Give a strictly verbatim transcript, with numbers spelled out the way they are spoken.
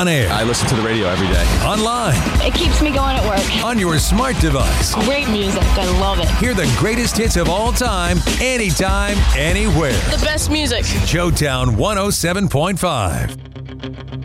On air. I listen to the radio every day. Online. It keeps me going at work. On your smart device. Great music. I love it. Hear the greatest hits of all time, anytime, anywhere. The best music. Showtown one oh seven point five.